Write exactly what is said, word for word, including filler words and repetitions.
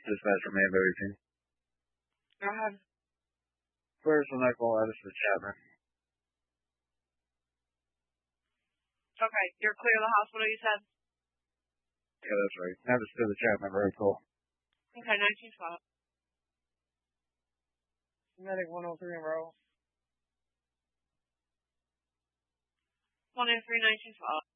Dispatch from Manbury team. Go ahead. Where's the next call? This is Chapman. Okay, you're clear of the hospital, you said? Yeah, that's right. Now just to the Chapman Road call. Okay, nineteen twelve. Medic one oh three in row. one oh three, nineteen twelve.